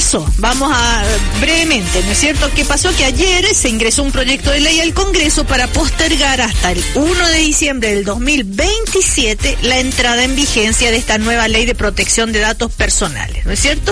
pasó? Vamos a brevemente, ¿no es cierto? ¿Qué pasó? Que ayer se ingresó un proyecto de ley al Congreso para postergar hasta el 1 de diciembre del 2027 la entrada en vigencia de esta nueva ley de protección de datos personales, ¿no es cierto?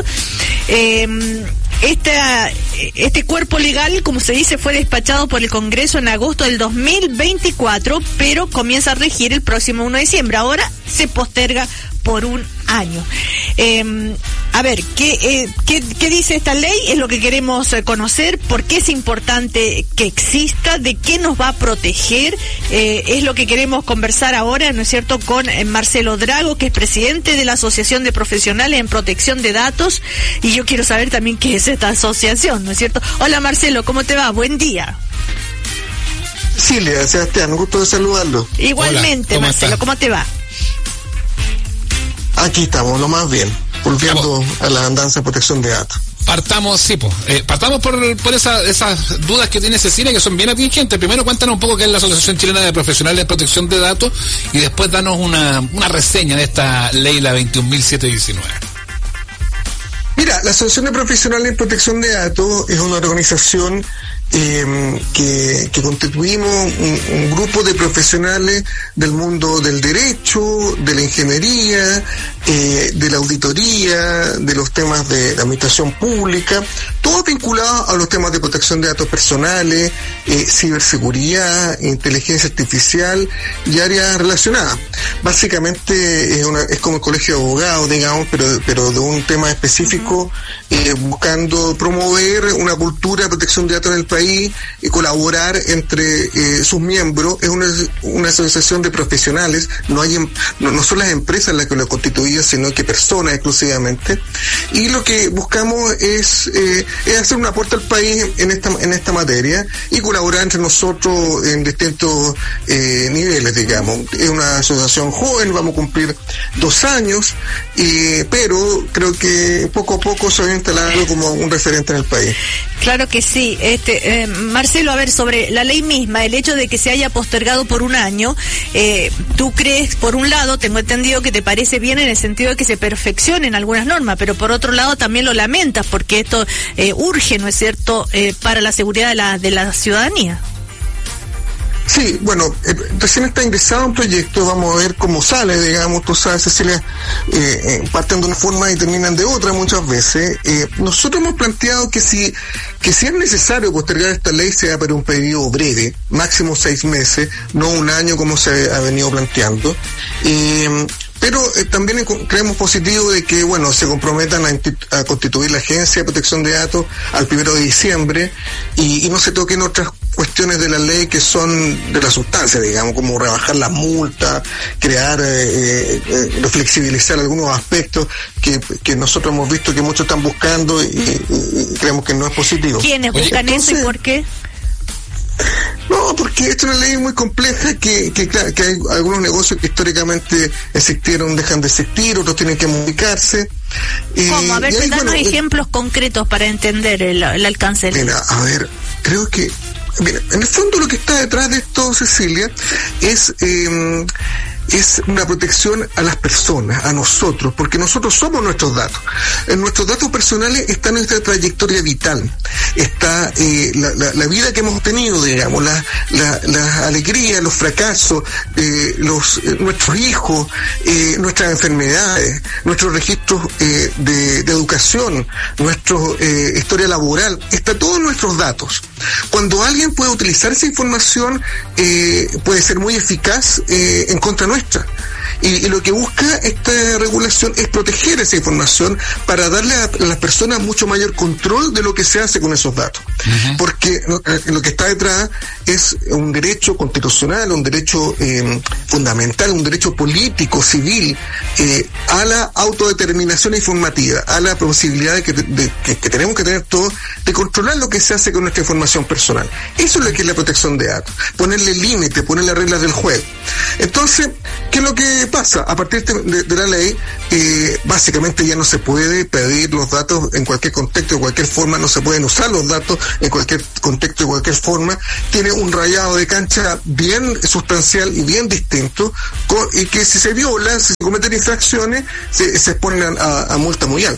Este cuerpo legal, como se dice, fue despachado por el Congreso en agosto del 2024, pero comienza a regir el próximo 1 de diciembre. Ahora se posterga por un año. A ver, ¿qué dice esta ley? Es lo que queremos conocer. ¿Por qué es importante que exista? ¿De qué nos va a proteger? Es lo que queremos conversar ahora, ¿no es cierto?, con Marcelo Drago, que es presidente de la Asociación de Profesionales en Protección de Datos. Y yo quiero saber también qué es esta asociación, ¿no es cierto? Hola Marcelo, ¿cómo te va? Buen día. Silvia, Sebastián, un gusto de saludarlo. Igualmente. Hola, Marcelo, ¿cómo te va? Aquí estamos, lo más bien, volviendo a la andanza de protección de datos. Partamos por esas dudas que tiene Cecilia, que son bien atingentes. Primero cuéntanos un poco qué es la Asociación Chilena de Profesionales de Protección de Datos y después danos una reseña de esta ley, la 21.719. Mira, la Asociación de Profesionales en Protección de Datos es una organización que constituimos un grupo de profesionales del mundo del derecho, de la ingeniería, de la auditoría, de los temas de la administración pública, todos vinculados a los temas de protección de datos personales, ciberseguridad, inteligencia artificial y áreas relacionadas. Básicamente es como el colegio de abogados, digamos, pero de un tema específico, buscando promover una cultura de protección de datos en el país y colaborar entre sus miembros. Es una asociación de profesionales, no son las empresas las que lo constituyen, sino que personas exclusivamente, y lo que buscamos es hacer un aporte al país en esta materia y colaborar entre nosotros en distintos niveles, digamos. Es una asociación joven, vamos a cumplir 2 años, pero creo que poco a poco se va instalando como un referente en el país. Claro que sí. Marcelo, a ver, sobre la ley misma, el hecho de que se haya postergado por un año, tú crees, por un lado, tengo entendido que te parece bien en el sentido de que se perfeccionen algunas normas, pero por otro lado también lo lamentas porque esto urge, ¿no es cierto?, para la seguridad de la ciudadanía. Sí, bueno, recién está ingresado un proyecto, vamos a ver cómo sale, digamos. Tú sabes, Cecilia, parten de una forma y terminan de otra muchas veces. Nosotros hemos planteado que si es necesario postergar esta ley, sea para un periodo breve, máximo 6 meses, no un año como se ha venido planteando. Pero también creemos positivo de que, bueno, se comprometan a constituir la Agencia de Protección de Datos al 1 de diciembre y no se toquen otras cuestiones de la ley que son de la sustancia, digamos, como rebajar las multas, crear, flexibilizar algunos aspectos que nosotros hemos visto que muchos están buscando y creemos que no es positivo. ¿Quiénes buscan eso y por qué? No, porque esta es una ley muy compleja que hay algunos negocios que históricamente existieron, dejan de existir, otros tienen que modificarse. ¿Cómo? A ver, danos ejemplos concretos para entender el alcance de la ley. Mira, a ver, creo que... Mira, en el fondo lo que está detrás de esto, Cecilia, es una protección a las personas, a nosotros, porque nosotros somos nuestros datos. En nuestros datos personales está nuestra trayectoria vital, está la vida que hemos tenido, digamos, las alegrías, los fracasos, nuestros hijos, nuestras enfermedades, nuestros registros de educación, nuestra historia laboral, está todo en nuestros datos. Cuando alguien puede utilizar esa información, puede ser muy eficaz en contra nuestra. Y lo que busca esta regulación es proteger esa información para darle a las personas mucho mayor control de lo que se hace con esos datos. Uh-huh. Porque lo que está detrás es un derecho constitucional, un derecho fundamental, un derecho político, civil, a la autodeterminación informativa, a la posibilidad que tenemos que tener todos de controlar lo que se hace con nuestra información personal. Eso es lo que es la protección de datos. Ponerle límite, ponerle reglas del juego. Entonces, ¿qué es lo que pasa? A partir de la ley, básicamente ya no se puede pedir los datos en cualquier contexto, de cualquier forma, no se pueden usar los datos en cualquier contexto, de cualquier forma. Tiene un rayado de cancha bien sustancial y bien distinto, y que si se viola, si se cometen infracciones, se exponen a multa muy alta.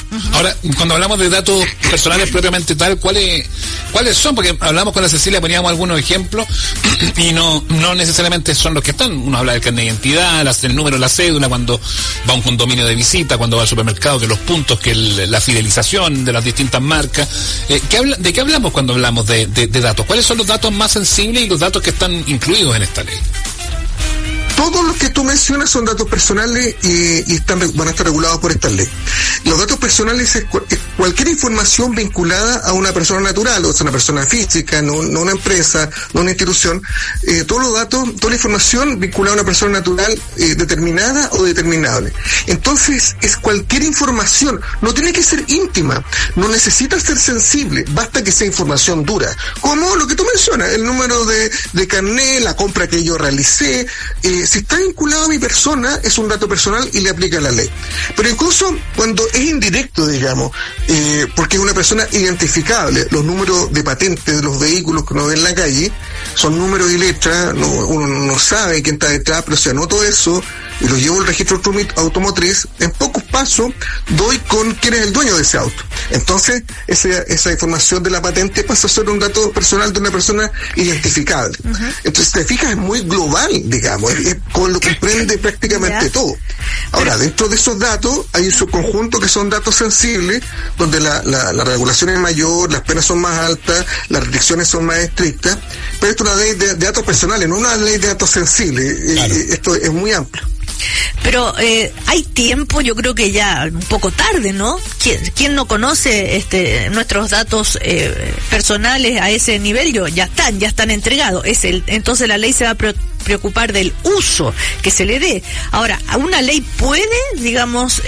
Ahora, cuando hablamos de datos personales propiamente tal, ¿cuáles son? Porque hablamos con la Cecilia, poníamos algunos ejemplos y no necesariamente son los que están. Uno habla del carnet de identidad, el número de la cédula, cuando va a un condominio de visita, cuando va al supermercado, que los puntos, que la fidelización de las distintas marcas. ¿De qué hablamos cuando hablamos de datos? ¿Cuáles son los datos más sensibles y los datos que están incluidos en esta ley? Todos los que tú mencionas son datos personales y van a estar regulados por esta ley. Los datos personales es cualquier información vinculada a una persona natural, o sea, una persona física, no una empresa, no una institución. Todos los datos, toda la información vinculada a una persona natural determinada o determinable. Entonces, es cualquier información, no tiene que ser íntima, no necesita ser sensible, basta que sea información dura. Como lo que tú mencionas, el número de carnet, la compra que yo realicé, si está vinculado a mi persona, es un dato personal y le aplica la ley. Pero incluso cuando es indirecto, digamos, porque es una persona identificable, los números de patente de los vehículos que uno ve en la calle son números y letras, uno no sabe quién está detrás, pero si anoto eso y lo llevo al registro automotriz, en pocos pasos doy con quién es el dueño de ese auto. Entonces, esa información de la patente pasa a ser un dato personal de una persona identificable. Entonces, te fijas, es muy global, digamos, con lo que comprende prácticamente todo. Ahora, dentro de esos datos hay un subconjunto que son datos sensibles, donde la regulación es mayor, las penas son más altas, las restricciones son más estrictas, pero esto es una ley de datos personales, no una ley de datos sensibles. Claro. Esto es muy amplio. Pero hay tiempo, yo creo que ya un poco tarde, ¿no? ¿Quién no conoce nuestros datos personales a ese nivel? Ya están entregados. Entonces la ley se va a preocupar del uso que se le dé. Ahora, ¿una ley puede, digamos,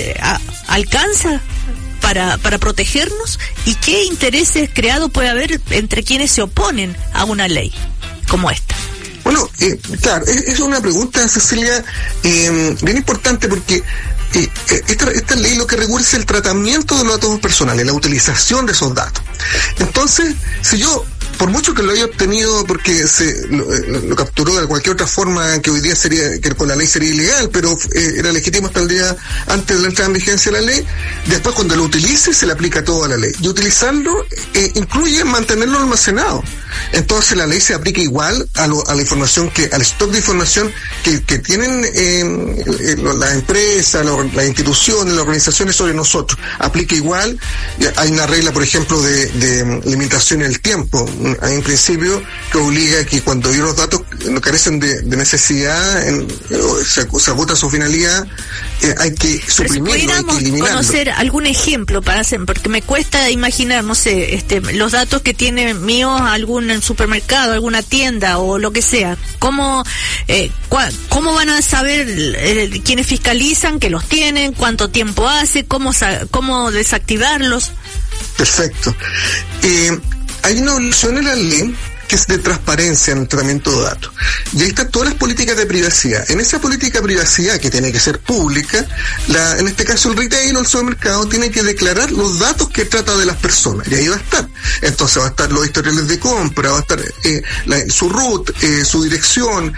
alcanza para protegernos? ¿Y qué intereses creados puede haber entre quienes se oponen a una ley como esta? Bueno, claro, es una pregunta, Cecilia, bien importante, porque esta ley lo que regula es el tratamiento de los datos personales, la utilización de esos datos. Entonces, si yo, por mucho que lo haya obtenido porque lo capturó de cualquier otra forma que hoy día que con la ley sería ilegal, pero era legítimo hasta el día antes de la entrada en vigencia de la ley, después cuando lo utilice se le aplica todo a la ley. Y utilizarlo incluye mantenerlo almacenado. Entonces la ley se aplica igual a la información al stock de información que tienen las empresas, las instituciones, las organizaciones sobre nosotros. Aplica igual. Hay una regla, por ejemplo, de limitación en el tiempo. Hay un principio que obliga que cuando los datos no carecen de necesidad, se agota su finalidad, hay que suprimirlo, hay que eliminarlo. Conocer algún ejemplo porque me cuesta imaginar, no sé, los datos que tiene mío algún supermercado, alguna tienda o lo que sea. ¿Cómo van a saber quienes fiscalizan que los tienen, cuánto tiempo hace, cómo desactivarlos? Perfecto. Hay una obligación en la ley que es de transparencia en el tratamiento de datos. Y ahí están todas las políticas de privacidad. En esa política de privacidad, que tiene que ser pública, en este caso el retail o el supermercado tiene que declarar los datos que trata de las personas. Y ahí va a estar. Entonces va a estar los historiales de compra, va a estar su root, su dirección,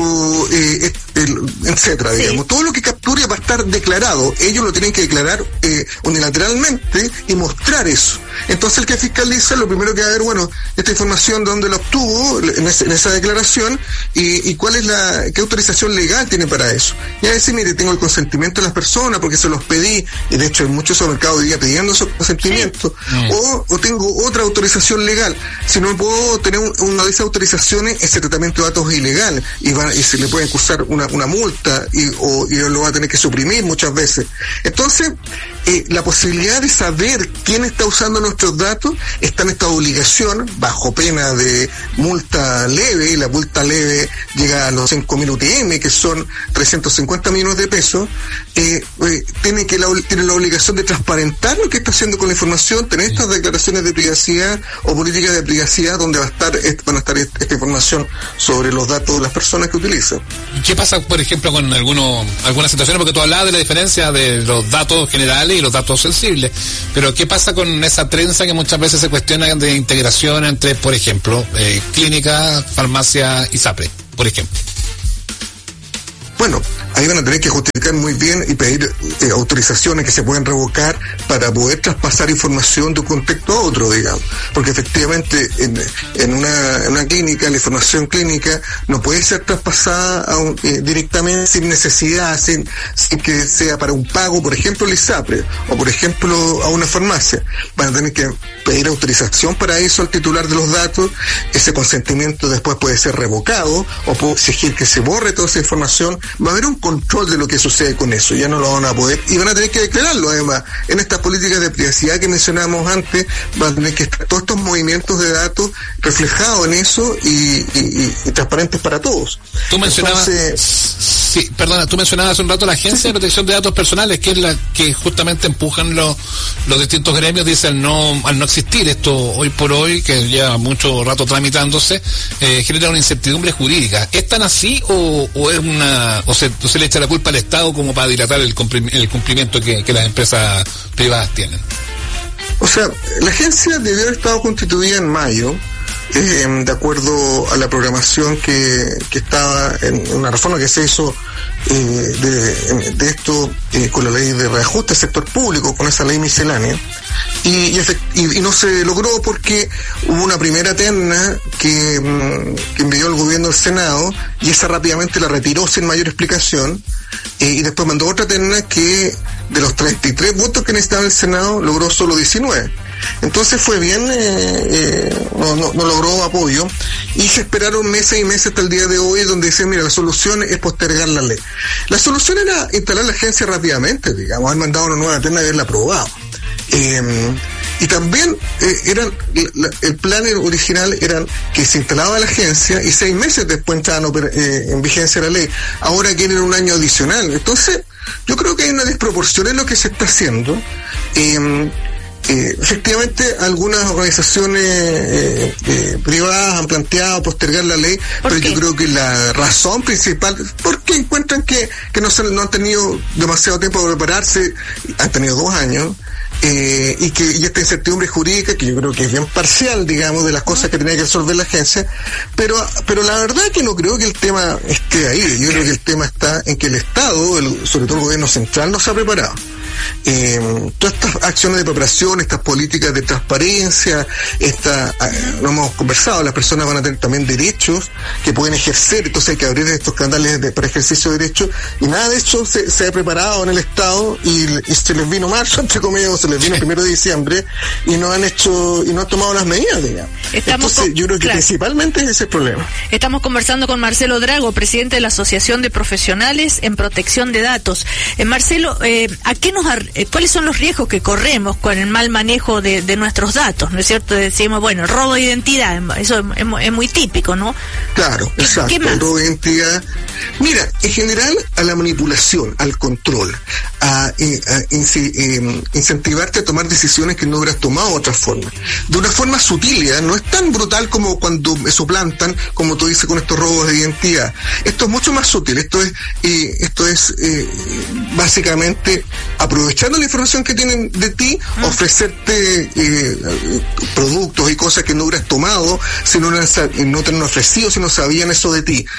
etcétera, digamos. Todo lo que capture va a estar declarado. Ellos lo tienen que declarar unilateralmente y mostrar eso. Entonces el que fiscaliza, lo primero que va a ver, esta información, ¿dónde la obtuvo en esa declaración y cuál es qué autorización legal tiene para eso? Y a decir, mire, tengo el consentimiento de las personas porque se los pedí, y de hecho en muchos supermercados hoy día pidiendo esos consentimientos, o tengo otra autorización legal. Si no puedo tener una de esas autorizaciones, ese tratamiento de datos es ilegal y se le puede cursar una multa y lo va a tener que suprimir muchas veces. Entonces, la posibilidad de saber quién está usando nuestros datos está en esta obligación, bajo pena de multa leve, y la multa leve llega a los 5.000 UTM, que son 350 millones de pesos. Tiene la obligación de transparentar lo que está haciendo con la información, tener estas declaraciones de privacidad o políticas de privacidad donde van a estar esta información sobre los datos de las personas que utilizan. ¿Qué pasa, por ejemplo, con algunas situaciones? Porque tú hablabas de la diferencia de los datos generales y los datos sensibles, pero ¿qué pasa con esa trenza que muchas veces se cuestiona de integración entre, por ejemplo, clínica, farmacia y SAPRE, por ejemplo? Bueno, ahí van a tener que justificar explicar muy bien y pedir autorizaciones que se pueden revocar para poder traspasar información de un contexto a otro, digamos. Porque efectivamente en una clínica, la información clínica no puede ser traspasada directamente sin necesidad, sin que sea para un pago, por ejemplo, el ISAPRE, o por ejemplo a una farmacia. Van a tener que pedir autorización para eso al titular de los datos. Ese consentimiento después puede ser revocado o puede exigir que se borre toda esa información. Va a haber un control de lo que sucede con eso, ya no lo van a poder, y van a tener que declararlo. Además, en estas políticas de privacidad que mencionábamos antes, van a tener que estar todos estos movimientos de datos reflejados en eso y transparentes para todos. Tú mencionabas, tú mencionabas hace un rato la Agencia de Protección de Datos Personales, que es la que justamente empujan los distintos gremios, dice al no existir esto hoy por hoy, que lleva mucho rato tramitándose, genera una incertidumbre jurídica. ¿Es tan así o es se le echa la culpa al Estado como para dilatar el cumplimiento que las empresas privadas tienen? O sea, la agencia debió haber estado constituida en mayo, de acuerdo a la programación que estaba en una reforma que se hizo de esto con la ley de reajuste del sector público, con esa ley miscelánea, y no se logró porque hubo una primera terna que envió el gobierno al Senado, y esa rápidamente la retiró sin mayor explicación, y después mandó otra terna que de los 33 votos que necesitaba el Senado logró solo 19. Entonces fue bien, no logró apoyo, y se esperaron meses y meses hasta el día de hoy, donde dicen, mira, la solución es postergar la ley. La solución era instalar la agencia rápidamente, digamos, haber mandado una nueva terna y haberla aprobado. Y también el plan original era que se instalaba la agencia y 6 meses después entraban en vigencia la ley. Ahora quieren un año adicional. Entonces, yo creo que hay una desproporción en lo que se está haciendo. Efectivamente, algunas organizaciones privadas han planteado postergar la ley, pero yo creo que la razón principal, porque encuentran que no han tenido demasiado tiempo de prepararse, han tenido 2 años, y esta incertidumbre jurídica, que yo creo que es bien parcial, digamos, de las cosas que tenía que resolver la agencia, pero la verdad es que no creo que el tema esté ahí. Yo creo que el tema está en que el Estado, sobre todo el gobierno central, no se ha preparado. Todas estas acciones de preparación, estas políticas de transparencia, no hemos conversado, las personas van a tener también derechos que pueden ejercer, entonces hay que abrir estos canales para ejercicio de derechos, y nada de eso se ha preparado en el Estado, y se les vino marzo, entre comillas, o se les vino el 1 de diciembre, y no han tomado las medidas, digamos. Entonces yo creo que principalmente ese es el problema. Estamos conversando con Marcelo Drago, presidente de la Asociación de Profesionales en Protección de Datos. Marcelo, ¿cuáles son los riesgos que corremos con el mal manejo de nuestros datos? ¿No es cierto? Decimos, bueno, el robo de identidad, eso es muy típico, ¿no? Claro, exacto. El robo de identidad. Mira, en general, a la manipulación, al control, a incentivarte a tomar decisiones que no hubieras tomado de otra forma. De una forma sutil, ¿eh? No es tan brutal como cuando me suplantan, como tú dices, con estos robos de identidad. Esto es mucho más sutil. Esto es básicamente aprovechando la información que tienen de ti, ofrecerte productos y cosas que no hubieras tomado si no te han ofrecido, si no sabían eso de ti.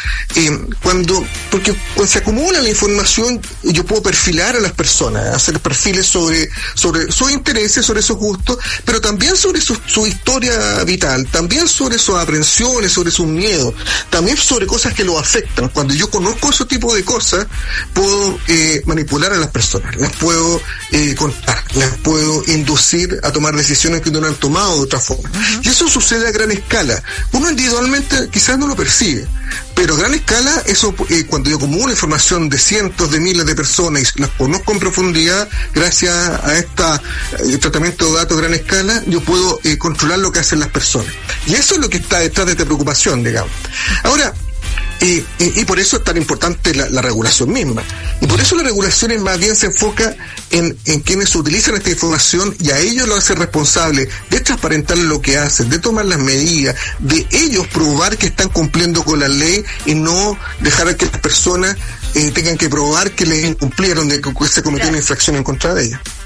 Porque cuando se acumula la información, yo puedo perfilar a las personas, hacer perfiles sobre sus intereses, sobre sus gustos, pero también sobre su historia vital, también sobre sus aprensiones, sobre sus miedos, también sobre cosas que lo afectan. Cuando yo conozco ese tipo de cosas, puedo manipular a las personas, las puedo contar, las puedo inducir a tomar decisiones que no han tomado de otra forma. Y eso sucede a gran escala. Uno individualmente quizás no lo percibe, pero a gran escala, eso cuando yo acumulo información de cientos de miles de personas y las conozco en profundidad, gracias a este tratamiento de datos a gran escala, yo puedo controlar lo que hacen las personas. Y eso es lo que está detrás de esta preocupación, digamos. Ahora, y por eso es tan importante la regulación misma. Y por eso la regulación más bien se enfoca en quienes utilizan esta información, y a ellos lo hace responsable de transparentar lo que hacen, de tomar las medidas, de ellos probar que están cumpliendo con la ley, y no dejar a que las personas tengan que probar que les incumplieron, de que se cometió una infracción en contra de ellas.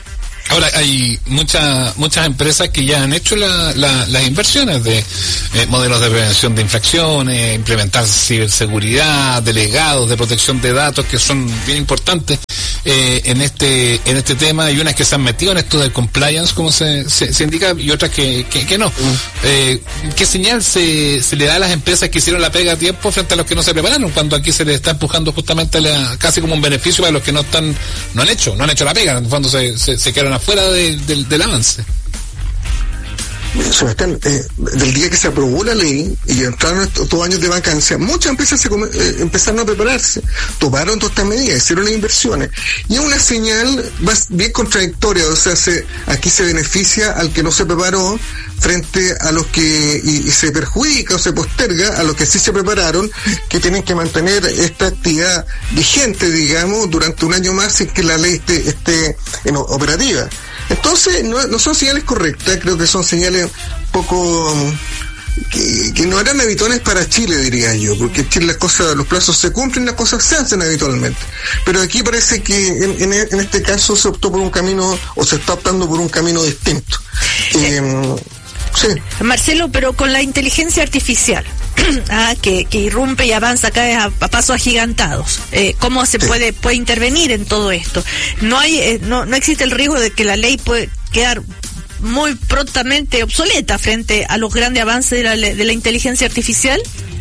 Ahora, hay muchas empresas que ya han hecho las inversiones de modelos de prevención de infracciones, implementar ciberseguridad, delegados de protección de datos, que son bien importantes en este tema. Hay unas que se han metido en esto de compliance, como se indica, y otras que no. ¿Qué señal se le da a las empresas que hicieron la pega a tiempo frente a los que no se prepararon, cuando aquí se les está empujando justamente casi como un beneficio para los que no han hecho la pega? En el fondo se quedaron afuera del avance. Sebastián, del día que se aprobó la ley y entraron estos 2 años de vacancia, muchas empresas empezaron a prepararse, tomaron todas estas medidas, hicieron las inversiones, y es una señal bien contradictoria. O sea, aquí se beneficia al que no se preparó frente a los que y se perjudica o se posterga a los que sí se prepararon, que tienen que mantener esta actividad vigente, digamos, durante un año más sin que la ley esté operativa. Entonces, no son señales correctas, creo que son señales poco que no eran habituales para Chile, diría yo, porque en Chile los plazos se cumplen, las cosas se hacen habitualmente. Pero aquí parece que en este caso se optó por un camino, o se está optando por un camino distinto. Sí. Marcelo, pero con la inteligencia artificial, que irrumpe y avanza cada vez a pasos agigantados, ¿cómo se puede intervenir en todo esto? No existe el riesgo de que la ley puede quedar muy prontamente obsoleta frente a los grandes avances de la inteligencia artificial.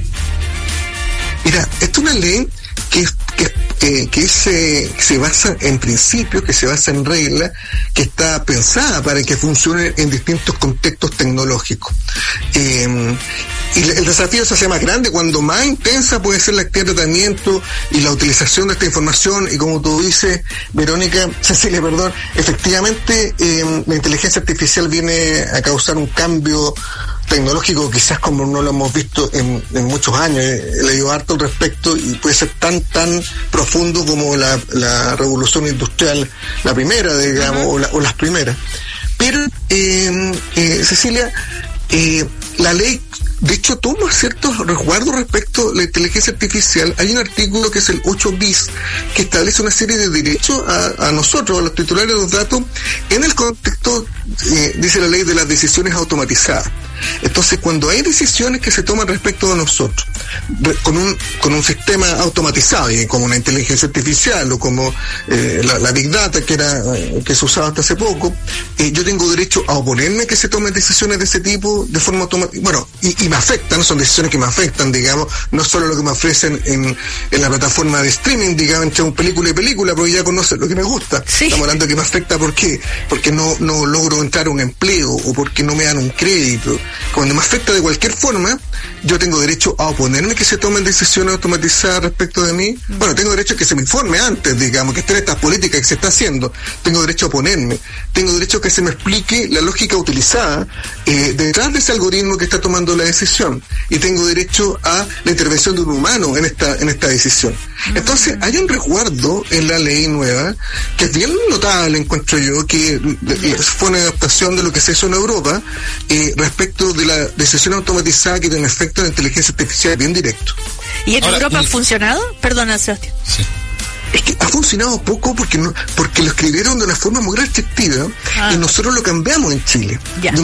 Mira, esta es una ley que se basa en principios, que se basa en reglas, que está pensada para que funcione en distintos contextos tecnológicos. Y el desafío se hace más grande cuando más intensa puede ser la actividad de tratamiento y la utilización de esta información. Y como tú dices, Cecilia, efectivamente la inteligencia artificial viene a causar un cambio tecnológico quizás como no lo hemos visto en muchos años. He leído harto al respecto y puede ser tan profundo como la revolución industrial, la primera, digamos, o las primeras. Pero, Cecilia, la ley de hecho toma ciertos resguardos respecto a la inteligencia artificial. Hay un artículo que es el 8 bis que establece una serie de derechos a nosotros, a los titulares de los datos, en el contexto, dice la ley, de las decisiones automatizadas. Entonces, cuando hay decisiones que se toman respecto de nosotros, con un sistema automatizado, como una inteligencia artificial o como la Big Data que se usaba hasta hace poco, yo tengo derecho a oponerme que se tomen decisiones de ese tipo de forma automática. Bueno, y me afectan, son decisiones que me afectan, digamos, no solo lo que me ofrecen en la plataforma de streaming, digamos, entre un película y película, porque ya conocen lo que me gusta. Sí. Estamos hablando de que me afecta porque no logro entrar a un empleo o porque no me dan un crédito. Cuando me afecta de cualquier forma, yo tengo derecho a oponerme que se tomen decisiones automatizadas respecto de mí. Bueno, tengo derecho a que se me informe antes, digamos, que estén estas políticas que se está haciendo. Tengo derecho a oponerme. Tengo derecho a que se me explique la lógica utilizada detrás de ese algoritmo que está tomando la decisión. Y tengo derecho a la intervención de un humano en esta decisión. Entonces, hay un resguardo en la ley nueva que es bien notable, encuentro yo, que fue una adaptación de lo que se hizo en Europa respecto de la decisión automatizada que tiene efecto de inteligencia artificial bien directo. ¿Y en Europa ha funcionado? Perdona, Sebastián. Sí. Es que ha funcionado poco porque lo escribieron de una forma muy restrictiva y nosotros lo cambiamos en Chile.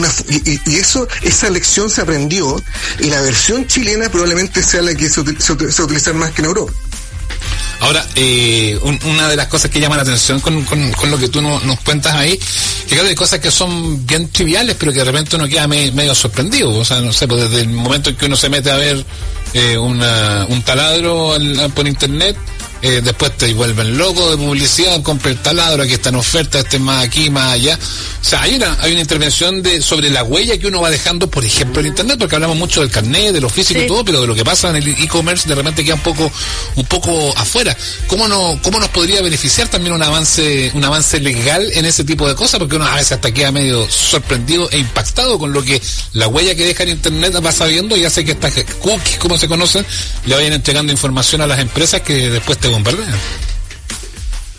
Y esa lección se aprendió y la versión chilena probablemente sea la que se va a utilizar más que en Europa. Ahora, una de las cosas que llama la atención con lo que tú nos cuentas ahí, que claro, hay cosas que son bien triviales, pero que de repente uno queda medio sorprendido. O sea, no sé, pues desde el momento en que uno se mete a ver un taladro por internet, después te vuelven loco de publicidad, compra el taladro, aquí está en oferta, este más aquí, más allá. O sea, hay una intervención sobre la huella que uno va dejando, por ejemplo, en internet, porque hablamos mucho del carnet, de lo físico y todo, pero de lo que pasa en el e-commerce de repente queda un poco afuera. ¿Cómo nos podría beneficiar también un avance legal en ese tipo de cosas? Porque uno a veces hasta queda medio sorprendido e impactado con lo que la huella que deja en internet va sabiendo y hace que estas cookies, como se conocen, le vayan entregando información a las empresas que después te bombardean.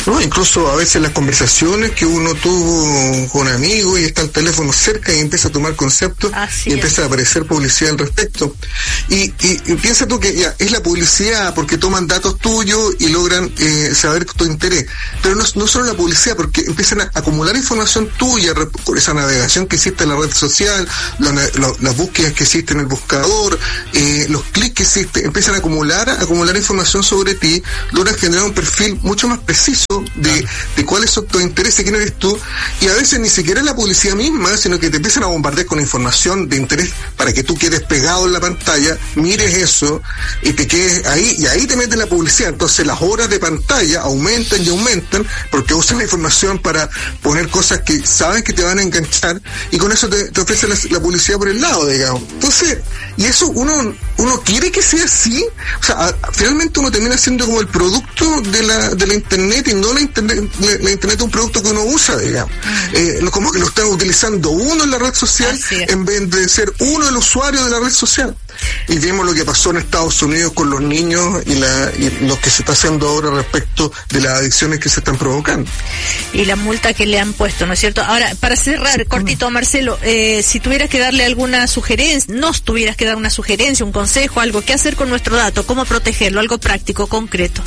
¿no? Incluso a veces las conversaciones que uno tuvo con amigos y está el teléfono cerca y empieza a tomar conceptos y empieza a aparecer publicidad al respecto. Y piensa tú que ya es la publicidad porque toman datos tuyos y logran saber tu interés. Pero no solo la publicidad, porque empiezan a acumular información tuya por esa navegación que existe en la red social, las búsquedas que existen en el buscador, los clics que existen, empiezan a acumular información sobre ti, logran generar un perfil mucho más preciso de cuáles son tus intereses, quién eres tú, y a veces ni siquiera es la publicidad misma, sino que te empiezan a bombardear con información de interés para que tú quedes pegado en la pantalla, mires eso y te quedes ahí, y ahí te meten la publicidad. Entonces las horas de pantalla aumentan y aumentan porque usan la información para poner cosas que saben que te van a enganchar, y con eso te ofrecen la publicidad por el lado, digamos. Entonces, y eso uno quiere que sea así. O sea, finalmente uno termina siendo como el producto de la internet, y no la internet es un producto que uno usa, digamos. Como que lo está utilizando uno en la red social en vez de ser uno el usuario de la red social. Y vimos lo que pasó en Estados Unidos con los niños y lo que se está haciendo ahora respecto de las adicciones que se están provocando. Y la multa que le han puesto, ¿no es cierto? Ahora, para cerrar, cortito, Marcelo, si tuvieras que darle alguna sugerencia, nos tuvieras que dar una sugerencia, un consejo, algo, ¿qué hacer con nuestro dato? ¿Cómo protegerlo? Algo práctico, concreto.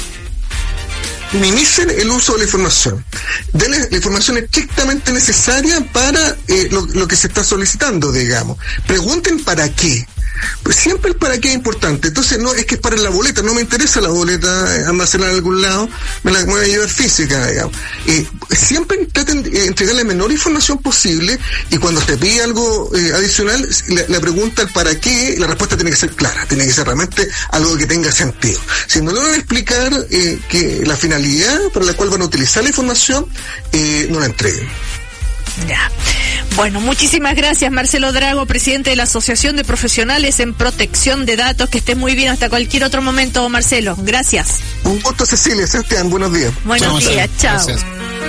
Minimicen el uso de la información. Denle la información estrictamente necesaria para lo que se está solicitando, digamos. Pregunten para qué. Pues siempre el para qué es importante. Entonces no es que es para la boleta, no me interesa la boleta almacenada en algún lado, me la voy a llevar física, digamos. Siempre traten de entregar la menor información posible, y cuando te pide algo adicional, la pregunta, el para qué, la respuesta tiene que ser clara, tiene que ser realmente algo que tenga sentido. Si no le van a explicar que la finalidad para la cual van a utilizar la información, no la entreguen. Ya. Bueno, muchísimas gracias, Marcelo Drago, presidente de la Asociación de Profesionales en Protección de Datos. Que esté muy bien hasta cualquier otro momento, Marcelo. Gracias. Un gusto, Cecilia. Sebastián, buenos días. Buenos días, chao. Gracias.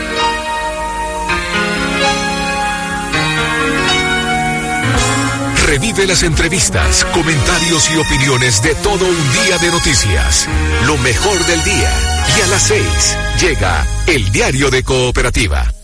Revive las entrevistas, comentarios y opiniones de todo un día de noticias. Lo mejor del día. Y a las 6 llega el Diario de Cooperativa.